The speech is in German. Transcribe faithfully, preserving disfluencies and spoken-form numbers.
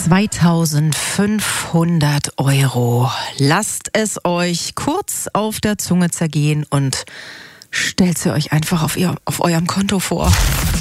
zweitausendfünfhundert Euro. Lasst es euch kurz auf der Zunge zergehen und stellt sie euch einfach auf, ihr, auf eurem Konto vor.